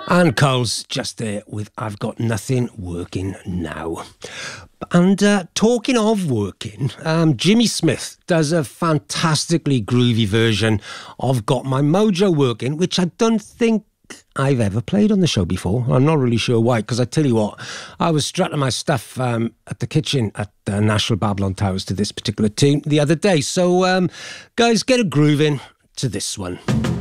And Cole's just there with I've Got Nothing Working Now. And talking of working, Jimmy Smith does a fantastically groovy version of Got My Mojo Working, which I don't think I've ever played on the show before. I'm not really sure why, because I tell you what, I was strutting my stuff at the kitchen at National Babylon Towers to this particular tune the other day. So, guys, get a groove in to this one.